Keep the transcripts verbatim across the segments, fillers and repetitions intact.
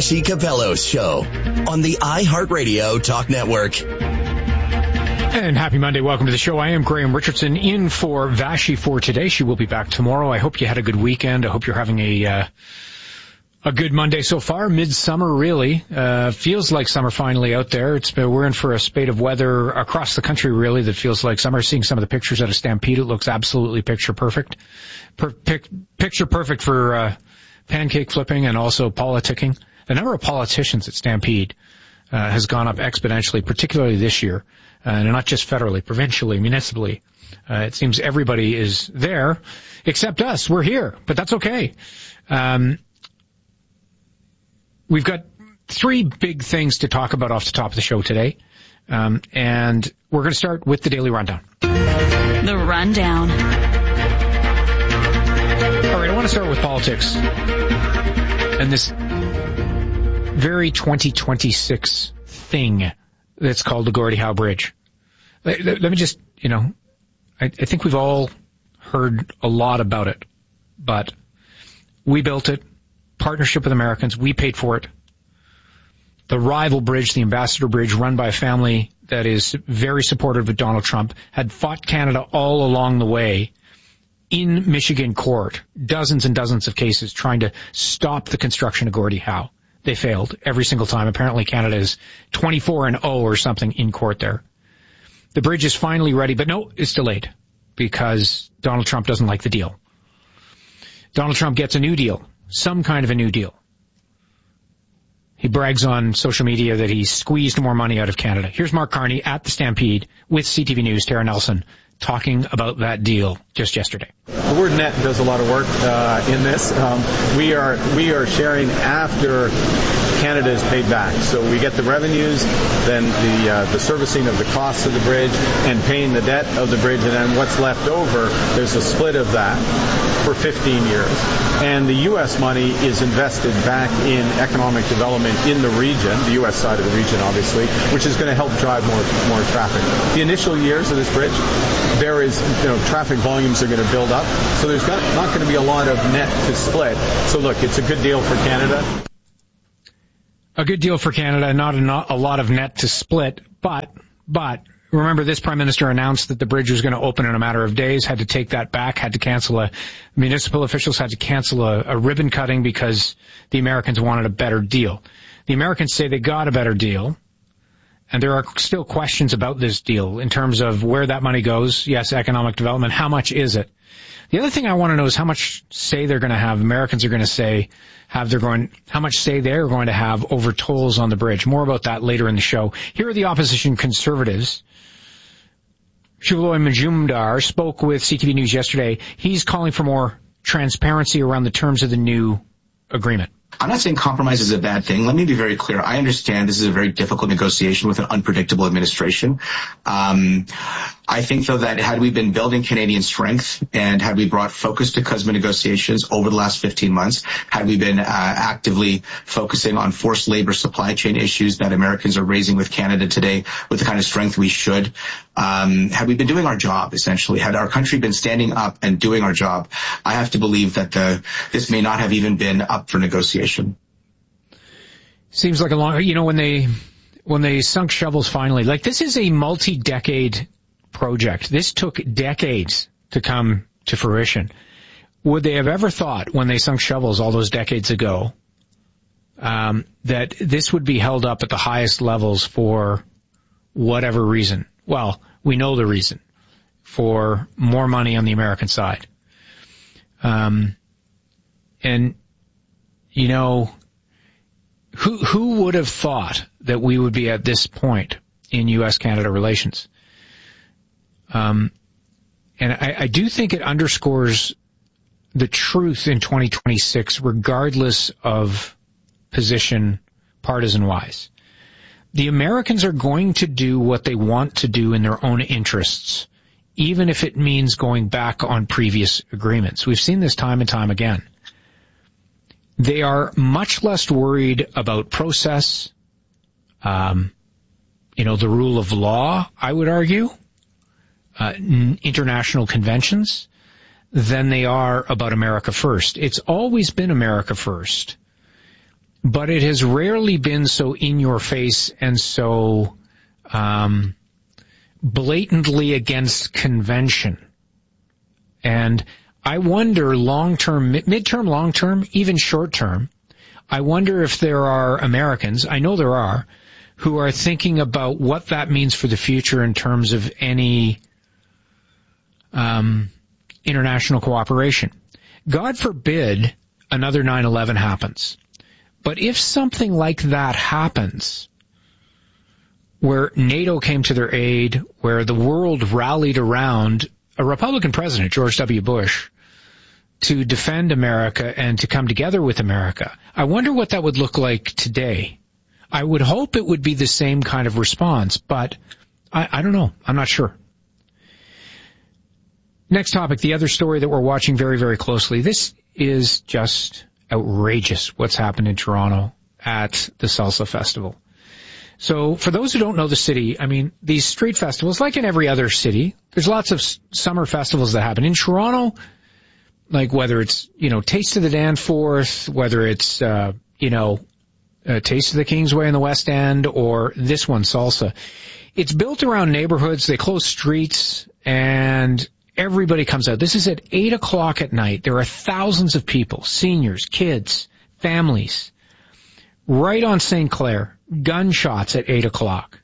Vassy Capello's show on the iHeartRadio Talk Network. And happy Monday. Welcome to the show. I am Graham Richardson in for Vassy for today. She will be back tomorrow. I hope you had a good weekend. I hope you're having a uh, a good Monday so far. Midsummer, really. Uh, feels like summer finally out there. It's been, we're in for a spate of weather across the country, really, that feels like summer. Seeing some of the pictures out of Stampede, it looks absolutely picture perfect. Per, pic, picture perfect for uh, pancake flipping and also politicking. The number of politicians at Stampede uh, has gone up exponentially, particularly this year. Uh, and not just federally, provincially, municipally. Uh, it seems everybody is there except us. We're here, but that's okay. Um, we've got three big things to talk about off the top of the show today. Um, and we're going to start with the Daily Rundown. The Rundown. All right, I want to start with politics and this very twenty twenty-six thing that's called the Gordie Howe Bridge. Let, let, let me just, you know, I, I think we've all heard a lot about it, but we built it, partnership with Americans, we paid for it. The rival bridge, the Ambassador Bridge, run by a family that is very supportive of Donald Trump, had fought Canada all along the way in Michigan court, dozens and dozens of cases trying to stop the construction of Gordie Howe. They failed every single time. Apparently Canada is twenty-four and oh or something in court there. The bridge is finally ready, but no, it's delayed because Donald Trump doesn't like the deal. Donald Trump gets a new deal, some kind of a new deal. He brags on social media that he squeezed more money out of Canada. Here's Mark Carney at the Stampede with C T V News' Tara Nelson talking about that deal just yesterday. The word net does a lot of work uh, in this. Um, we are we are sharing after Canada is paid back. So we get the revenues, then the uh, the servicing of the costs of the bridge, and paying the debt of the bridge, and then what's left over, there's a split of that for fifteen years. And the U S money is invested back in economic development in the region, the U S side of the region, obviously, which is going to help drive more more traffic. The initial years of this bridge, there is, you know, traffic volumes are going to build up, so there's got, not going to be a lot of net to split. So look, it's a good deal for Canada. A good deal for Canada, not a, not a lot of net to split, but, but, remember this Prime Minister announced that the bridge was going to open in a matter of days, had to take that back, had to cancel a, municipal officials had to cancel a, a ribbon cutting because the Americans wanted a better deal. The Americans say they got a better deal, and there are still questions about this deal in terms of where that money goes. Yes, economic development, how much is it? The other thing I want to know is how much say they're going to have, Americans are going to say, have they're going, how much say they're going to have over tolls on the bridge. More about that later in the show. Here are the opposition Conservatives. Shuloy Majumdar spoke with C T V News yesterday. He's calling for more transparency around the terms of the new agreement. I'm not saying compromise is a bad thing. Let me be very clear. I understand this is a very difficult negotiation with an unpredictable administration. Um, I think, though, that had we been building Canadian strength and had we brought focus to C U S M A negotiations over the last fifteen months, had we been uh, actively focusing on forced labor supply chain issues that Americans are raising with Canada today with the kind of strength we should, um, had we been doing our job, essentially, had our country been standing up and doing our job, I have to believe that the, this may not have even been up for negotiation. Seems like a long, you know, when they, when they sunk shovels finally, like this is a multi-decade project. This took decades to come to fruition. Would they have ever thought when they sunk shovels all those decades ago, um, that this would be held up at the highest levels for whatever reason? Well, we know the reason. For more money on the American side. Um, and, you know, Who, who would have thought that we would be at this point in U S Canada relations? Um, and I, I do think it underscores the truth in twenty twenty-six, regardless of position, partisan-wise. The Americans are going to do what they want to do in their own interests, even if it means going back on previous agreements. We've seen this time and time again. They are much less worried about process, um, you know, the rule of law, I would argue, uh, n- international conventions, than they are about America first. It's always been America first. but it has rarely been so in your face and so um, blatantly against convention. And I wonder long-term, mid-term, long-term, even short-term, I wonder if there are Americans, I know there are, who are thinking about what that means for the future in terms of any um, international cooperation. God forbid another nine eleven happens. But if something like that happens, where NATO came to their aid, where the world rallied around a Republican president, George W. Bush, to defend America and to come together with America, I wonder what that would look like today. I would hope it would be the same kind of response, but I, I don't know. I'm not sure. Next topic, the other story that we're watching very, very closely. This is just outrageous what's happened in Toronto at the Salsa Festival. So for those who don't know the city, I mean, these street festivals, like in every other city, there's lots of summer festivals that happen. In Toronto, like whether it's, you know, Taste of the Danforth, whether it's, uh, you know, uh, Taste of the Kingsway in the West End, or this one, Salsa, it's built around neighborhoods. They close streets and everybody comes out. This is at eight o'clock at night. There are thousands of people, seniors, kids, families, right on Saint Clair. Gunshots at eight o'clock.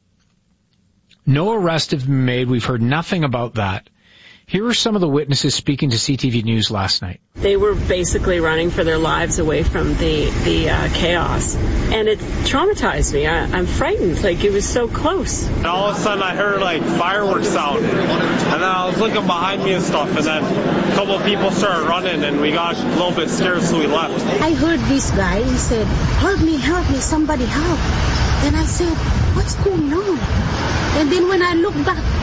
No arrests have been made. We've heard nothing about that. Here are some of the witnesses speaking to C T V News last night. They were basically running for their lives away from the, the uh, chaos. And it traumatized me. I, I'm frightened. Like, it was so close. And all of a sudden I heard, like, fireworks sound. And then I was looking behind me and stuff. And then a couple of people started running and we got a little bit scared, so we left. I heard this guy. He said, help me, help me, somebody help. And I said, what's going on? And then when I looked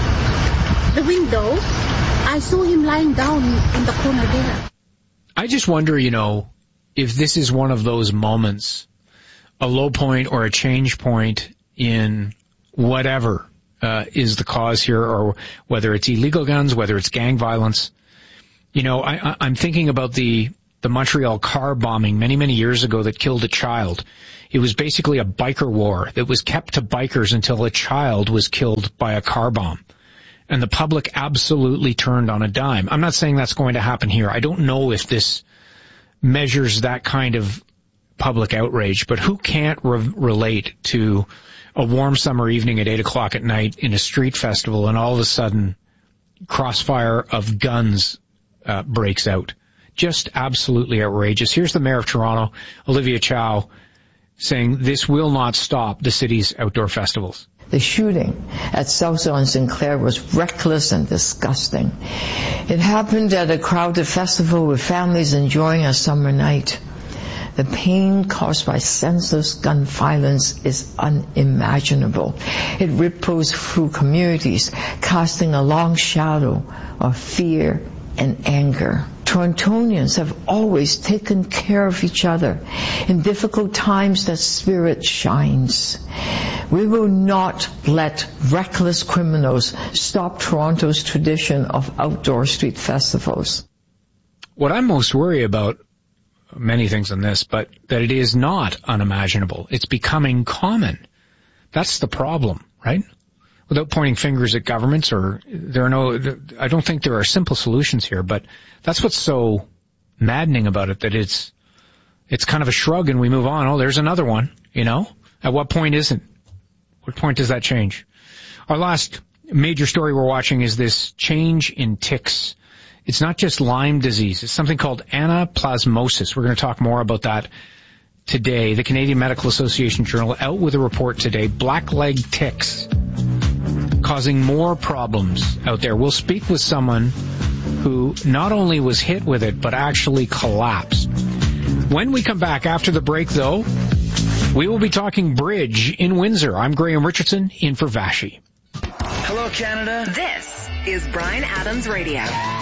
back the window, I saw him lying down in the corner there. I just wonder, you know, if this is one of those moments, a low point or a change point in whatever uh, is the cause here, or whether it's illegal guns, whether it's gang violence. You know, I, I, I'm thinking about the, the Montreal car bombing many, many years ago that killed a child. It was basically a biker war that was kept to bikers until a child was killed by a car bomb. And the public absolutely turned on a dime. I'm not saying that's going to happen here. I don't know if this measures that kind of public outrage, but who can't re- relate to a warm summer evening at eight o'clock at night in a street festival and all of a sudden crossfire of guns uh, breaks out? Just absolutely outrageous. Here's the mayor of Toronto, Olivia Chow, saying this will not stop the city's outdoor festivals. The shooting at Salsa on Sinclair was reckless and disgusting. It happened at a crowded festival with families enjoying a summer night. The pain caused by senseless gun violence is unimaginable. It ripples through communities, casting a long shadow of fear and anger. Torontonians have always taken care of each other. In difficult times, that spirit shines. We will not let reckless criminals stop Toronto's tradition of outdoor street festivals. What I'm most worried about, many things in this, but that it is not unimaginable. It's becoming common. That's the problem, right? Without pointing fingers at governments, or there are no, I don't think there are simple solutions here, but that's what's so maddening about it, that it's, it's kind of a shrug and we move on. Oh, there's another one, you know? At what point isn't? What point does that change? Our last major story we're watching is this change in ticks. It's not just Lyme disease. It's something called anaplasmosis. We're going to talk more about that today. The Canadian Medical Association Journal out with a report today. Blackleg ticks causing more problems out there. We'll speak with someone who not only was hit with it, but actually collapsed. When we come back after the break, though, we will be talking bridge in Windsor. I'm Graham Richardson, in for Vashi. Hello, Canada. This is Bryan Adams Radio.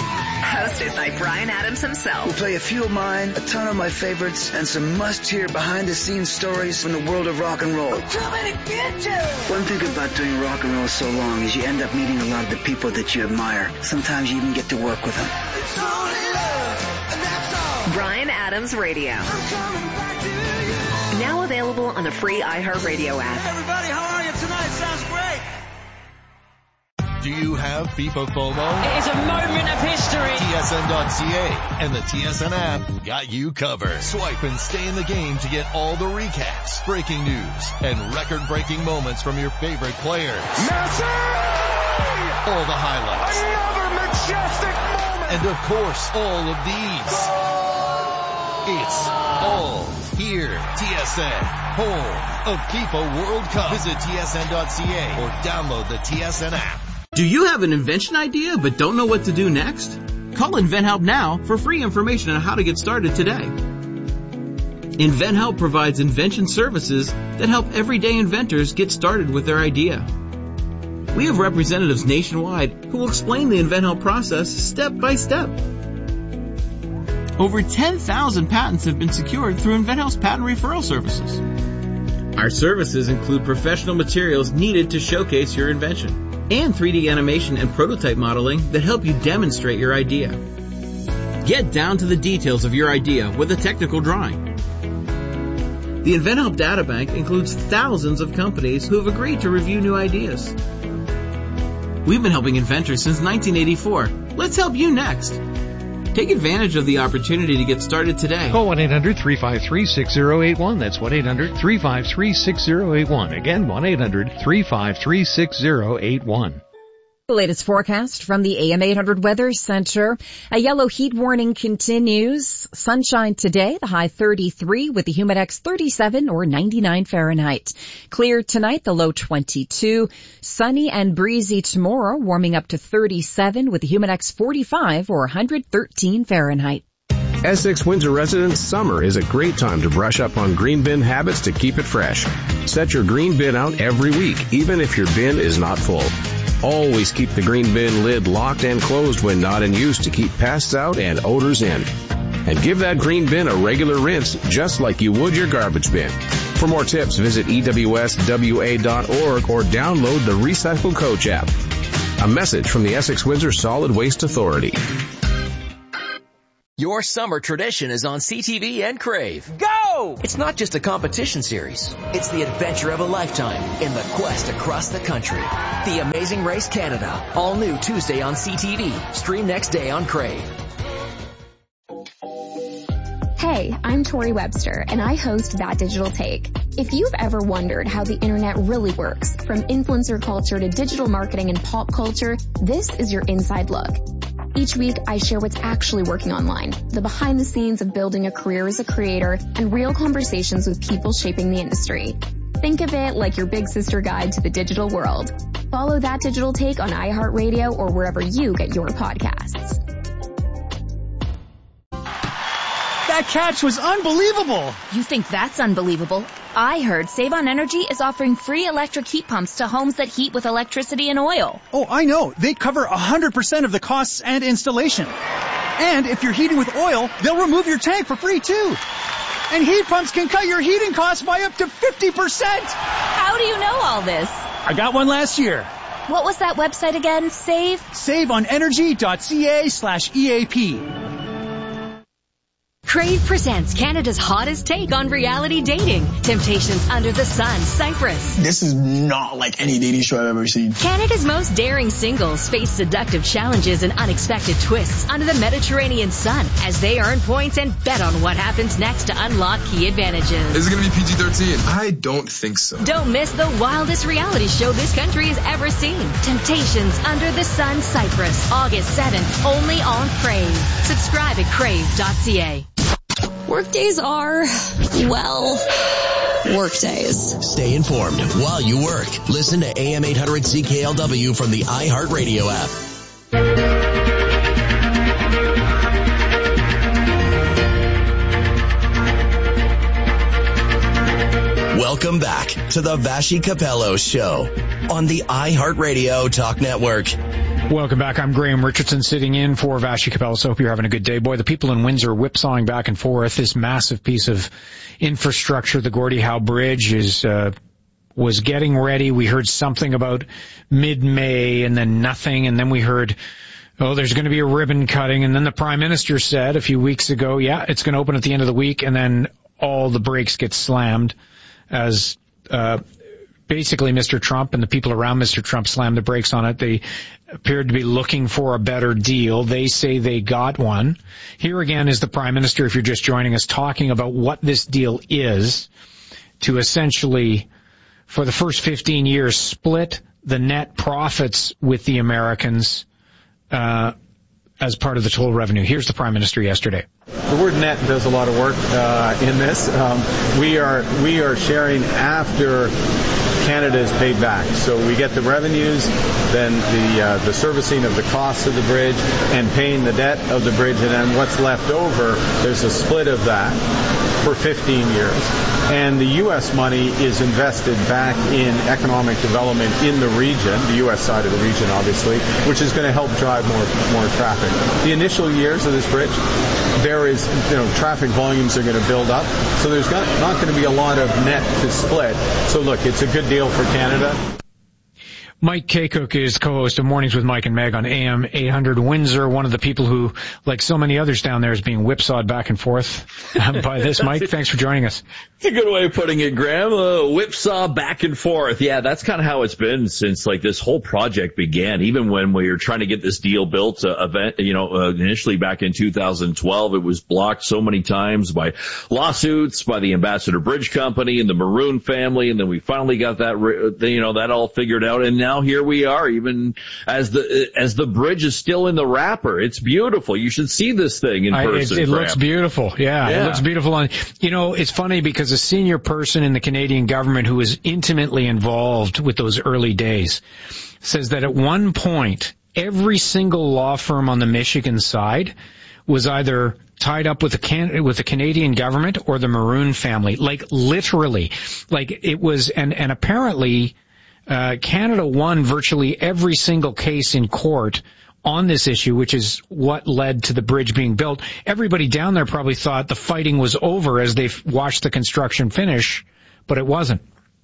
Hosted by Bryan Adams himself. We'll play a few of mine, a ton of my favorites, and some must-hear behind-the-scenes stories from the world of rock and roll. Too many bitches! One thing about doing rock and roll so long is you end up meeting a lot of the people that you admire. Sometimes you even get to work with them. It's only love, and that's all. Bryan Adams Radio. I'm coming back to you. Now available on the free iHeartRadio app. Hey everybody, how are you tonight? Sounds great. Do you have FIFA FOMO? It is a moment of history. T S N dot C A and the T S N app got you covered. Swipe and stay in the game to get all the recaps, breaking news, and record-breaking moments from your favorite players. Messi! All the highlights. Another majestic moment! And of course, all of these. It's all here. T S N, home of FIFA World Cup. Visit T S N dot C A or download the T S N app. Do you have an invention idea but don't know what to do next? Call InventHelp now for free information on how to get started today. InventHelp provides invention services that help everyday inventors get started with their idea. We have representatives nationwide who will explain the InventHelp process step by step. Over ten thousand patents have been secured through InventHelp's patent referral services. Our services include professional materials needed to showcase your invention and three D animation and prototype modeling that help you demonstrate your idea. Get down to the details of your idea with a technical drawing. The InventHelp Databank includes thousands of companies who have agreed to review new ideas. We've been helping inventors since nineteen eighty-four. Let's help you next. Take advantage of the opportunity to get started today. Call one eight hundred three five three six zero eight one. That's one eight hundred three five three six zero eight one. Again, one eight hundred three five three six zero eight one. The latest forecast from the A M eight hundred Weather Center. A yellow heat warning continues. Sunshine today, the high thirty-three with the humidex thirty-seven or ninety-nine Fahrenheit. Clear tonight, the low twenty-two. Sunny and breezy tomorrow, warming up to thirty-seven with the humidex forty-five or one hundred thirteen Fahrenheit. Essex Windsor residents, summer is a great time to brush up on green bin habits to keep it fresh. Set your green bin out every week, even if your bin is not full. Always keep the green bin lid locked and closed when not in use to keep pests out and odors in. And give that green bin a regular rinse just like you would your garbage bin. For more tips, visit E W S W A dot org or download the Recycle Coach app. A message from the Essex Windsor Solid Waste Authority. Your summer tradition is on C T V and Crave. Go! It's not just a competition series. It's the adventure of a lifetime in the quest across the country. The Amazing Race Canada. All new Tuesday on C T V. Stream next day on Crave. Hey, I'm Tori Webster, and I host That Digital Take. If you've ever wondered how the internet really works, from influencer culture to digital marketing and pop culture, this is your inside look. Each week, I share what's actually working online, the behind the scenes of building a career as a creator, and real conversations with people shaping the industry. Think of it like your big sister guide to the digital world. Follow That Digital Take on iHeartRadio or wherever you get your podcasts. That catch was unbelievable! You think that's unbelievable? I heard Save On Energy is offering free electric heat pumps to homes that heat with electricity and oil. Oh, I know. They cover one hundred percent of the costs and installation. And if you're heating with oil, they'll remove your tank for free too. And heat pumps can cut your heating costs by up to fifty percent! How do you know all this? I got one last year. What was that website again? Save? save on energy dot c a slash E A P. Crave presents Canada's hottest take on reality dating. Temptations Under the Sun, Cyprus. This is not like any dating show I've ever seen. Canada's most daring singles face seductive challenges and unexpected twists under the Mediterranean sun as they earn points and bet on what happens next to unlock key advantages. Is it going to be P G thirteen? I don't think so. Don't miss the wildest reality show this country has ever seen. Temptations Under the Sun, Cyprus. August seventh, only on Crave. Subscribe at crave dot c a. Workdays are, well, workdays. Stay informed while you work. Listen to A M eight hundred C K L W from the iHeartRadio app. Welcome back to the Vashi Capello Show on the iHeartRadio Talk Network. Welcome back. I'm Graham Richardson sitting in for Vashi Capello. So hope you're having a good day. Boy, the people in Windsor whipsawing back and forth. This massive piece of infrastructure, the Gordie Howe Bridge, is uh was getting ready. We heard something about mid-May and then nothing. And then we heard, oh, there's going to be a ribbon cutting. And then the Prime Minister said a few weeks ago, yeah, it's going to open at the end of the week. And then all the brakes get slammed as uh basically Mister Trump and the people around Mister Trump slammed the brakes on it. They appeared to be looking for a better deal. They say they got one. Here again is the Prime Minister, if you're just joining us, talking about what this deal is to essentially, for the first fifteen years, split the net profits with the Americans uh as part of the toll revenue. Here's the Prime Minister yesterday. The word net does a lot of work uh, in this. Um, we are we are sharing after Canada is paid back. So we get the revenues, then the uh, the servicing of the costs of the bridge, and paying the debt of the bridge, and then what's left over, there's a split of that for fifteen years. And the U S money is invested back in economic development in the region, the U S side of the region, obviously, which is going to help drive more more traffic. The initial years of this bridge, there is, you know, traffic volumes are going to build up, so there's not, not going to be a lot of net to split. So look, it's a good deal for Canada. Mike Kaycook is co-host of Mornings with Mike and Meg on A M eight hundred Windsor, one of the people who, like so many others down there, is being whipsawed back and forth by this. Mike, thanks for joining us. It's a good way of putting it, Graham. Uh, whipsaw back and forth. Yeah, that's kind of how it's been since like this whole project began. Even when we were trying to get this deal built, uh, event, you know, uh, initially back in two thousand twelve, it was blocked so many times by lawsuits, by the Ambassador Bridge Company and the Maroon family, and then we finally got that, you know, that all figured out, and now here we are, even as the as the bridge is still in the wrapper. It's beautiful. You should see this thing in person. I, it it looks beautiful. Yeah, yeah, it looks beautiful. And, you know, it's funny because a senior person in the Canadian government who was intimately involved with those early days says that at one point, every single law firm on the Michigan side was either tied up with the Can- with the Canadian government or the Maroon family. Like, literally. Like, it was, and, and apparently, Uh, Canada won virtually every single case in court on this issue, which is what led to the bridge being built. Everybody down there probably thought the fighting was over as they watched the construction finish, but it wasn't.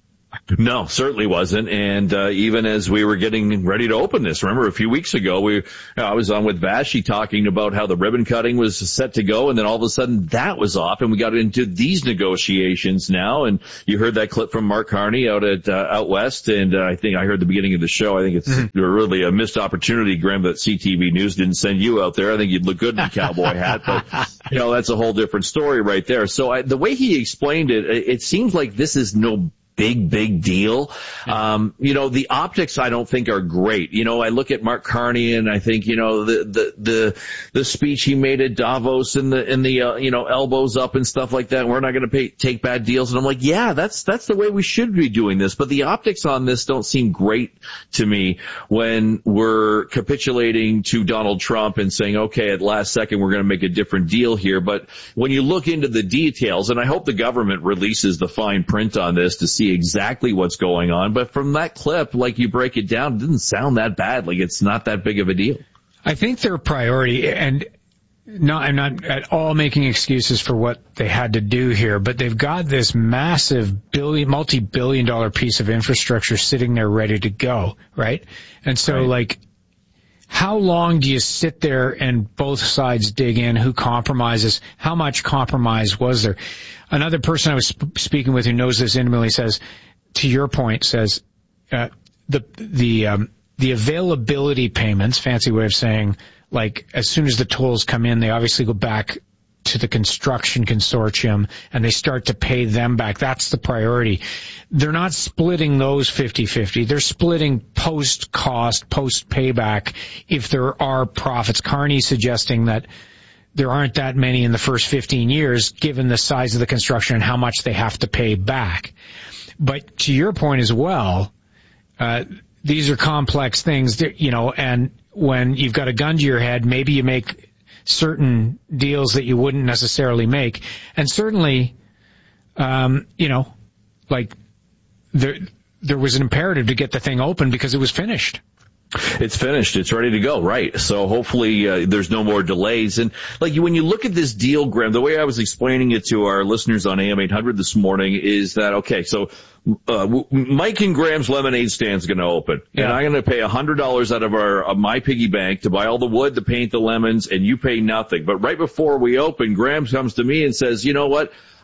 No, certainly wasn't. And uh, even as we were getting ready to open this, remember a few weeks ago, we I was on with Vashi talking about how the ribbon cutting was set to go, and then all of a sudden that was off, and we got into these negotiations now. And you heard that clip from Mark Carney out at uh, out west, and uh, I think I heard the beginning of the show. I think it's mm-hmm. really a missed opportunity, Graham, that C T V News didn't send you out there. I think you'd look good in the cowboy hat, but you know that's a whole different story right there. So I, the way he explained it, it seems like this is no big, big deal. Um, you know, the optics I don't think are great. You know, I look at Mark Carney and I think, you know, the, the, the, the speech he made at Davos and the, and the, uh, you know, elbows up and stuff like that. We're not going to pay, take bad deals. And I'm like, yeah, that's, that's the way we should be doing this. But the optics on this don't seem great to me when we're capitulating to Donald Trump and saying, okay, at last second, we're going to make a different deal here. But when you look into the details, and I hope the government releases the fine print on this to see exactly what's going on. But from that clip, like you break it down, it didn't sound that bad. Like it's not that big of a deal. I think their priority, and no, I'm not at all making excuses for what they had to do here, but they've got this massive billion, multi-billion dollar piece of infrastructure sitting there ready to go, right? And so right. like, how long do you sit there and both sides dig in? Who compromises? How much compromise was there? Another person I was sp- speaking with who knows this intimately says, to your point, says uh, the the um, the availability payments, fancy way of saying, like as soon as the tolls come in, they obviously go back to the construction consortium and they start to pay them back. That's the priority. They're not splitting those fifty-fifty. They're splitting post-cost, post-payback if there are profits. Carney suggesting that there aren't that many in the first fifteen years, given the size of the construction and how much they have to pay back. But to your point as well, uh, these are complex things, that, you know, and when you've got a gun to your head, maybe you make certain deals that you wouldn't necessarily make. And certainly, um, you know, like there, there was an imperative to get the thing open because it was finished. It's finished. It's ready to go. Right. So hopefully uh, there's no more delays. And like when you look at this deal, Graham, the way I was explaining it to our listeners on A M eight hundred this morning is that, okay, so uh, Mike and Graham's lemonade stand is going to open. Yeah. And I'm going to pay one hundred dollars out of our of my piggy bank to buy all the wood, to paint the lemons, and you pay nothing. But right before we open, Graham comes to me and says, you know what?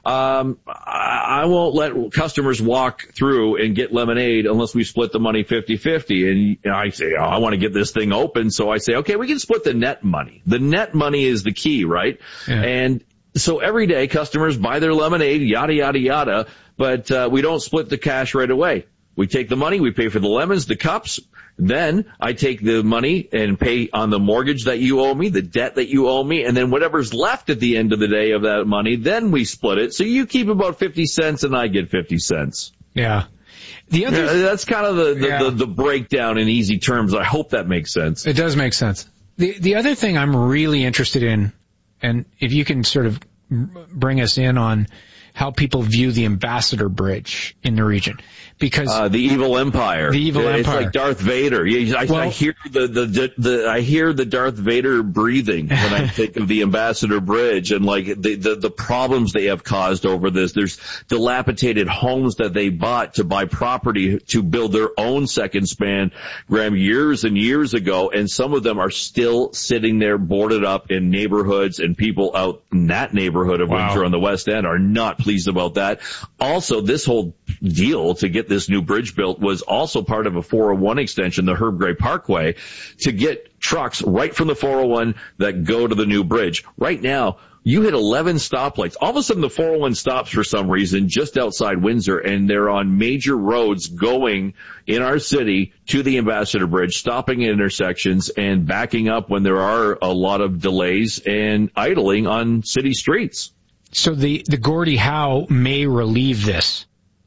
um, I, I won't let customers walk through and get lemonade unless we split the money fifty-fifty. And you know, I say, oh, I want to get this thing open. So I say, okay, we can split the net money. The net money is the key, right? Yeah. And so every day customers buy their lemonade, yada, yada, yada, but uh, we don't split the cash right away. We take the money, we pay for the lemons, the cups. Then I take the money and pay on the mortgage that you owe me, the debt that you owe me, and then whatever's left at the end of the day of that money, then we split it. So you keep about fifty cents and I get fifty cents. Yeah. The other, yeah, that's kind of the, the, yeah. the, the breakdown in easy terms. I hope that makes sense. It does make sense. The, the other thing I'm really interested in, and if you can sort of bring us in on how people view the Ambassador Bridge in the region. Because uh, the evil empire, the evil it's empire, like Darth Vader. I, well, I hear the, the the the I hear the Darth Vader breathing when I think of the Ambassador Bridge and like the, the the problems they have caused over this. There's dilapidated homes that they bought to buy property to build their own second span, Graham, years and years ago, and some of them are still sitting there boarded up in neighborhoods, and people out in that neighborhood of wow. Windsor on the West End are not pleased about that. Also, this whole deal to get this new bridge built was also part of a four oh one extension, the Herb Gray Parkway, to get trucks right from the four oh one that go to the new bridge. Right now, you hit eleven stoplights. All of a sudden, the four oh one stops for some reason just outside Windsor, and they're on major roads going in our city to the Ambassador Bridge, stopping at intersections and backing up when there are a lot of delays and idling on city streets. So the, the Gordie Howe may relieve this.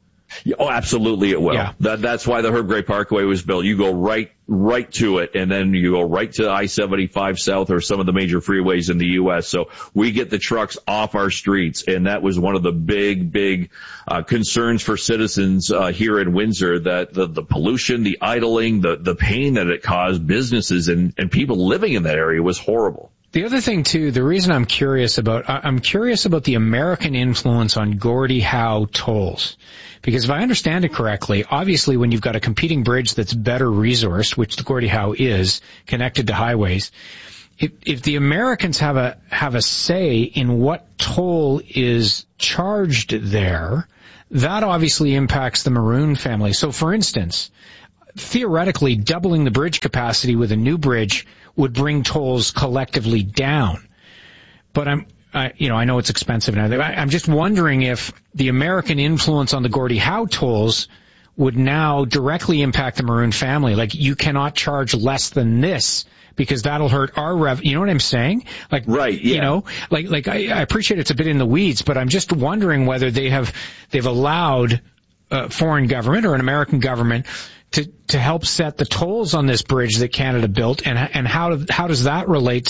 Oh, absolutely it will. Yeah. That, that's why the Herb Gray Parkway was built. You go right, right to it, and then you go right to I seventy-five South or some of the major freeways in the U S. So we get the trucks off our streets, and that was one of the big, big, uh, concerns for citizens, uh, here in Windsor, that the, the pollution, the idling, the, the pain that it caused businesses and, and people living in that area was horrible. The other thing, too, the reason I'm curious about, I'm curious about the American influence on Gordie Howe tolls. Because if I understand it correctly, obviously when you've got a competing bridge that's better resourced, which the Gordie Howe is, connected to highways, if, if the Americans have a, have a say in what toll is charged there, that obviously impacts the Maroon family. So for instance, theoretically, doubling the bridge capacity with a new bridge would bring tolls collectively down. But I'm, I, you know, I know it's expensive and everything. I'm just wondering if the American influence on the Gordie Howe tolls would now directly impact the Maroon family. Like, you cannot charge less than this because that'll hurt our rev. You know what I'm saying? Like, right, yeah. You know, like, like I, I appreciate it's a bit in the weeds, but I'm just wondering whether they have, they've allowed a foreign government or an American government to, to help set the tolls on this bridge that Canada built, and, and how, how does that relate